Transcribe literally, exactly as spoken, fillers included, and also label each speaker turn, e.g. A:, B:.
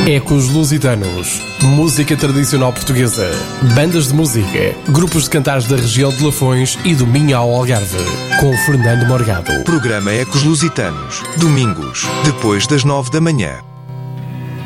A: Ecos Lusitanos, música tradicional portuguesa, bandas de música, grupos de cantares da região de Lafões e do Minho ao Algarve, com Fernando Morgado.
B: Programa Ecos Lusitanos, domingos, depois das nove da manhã.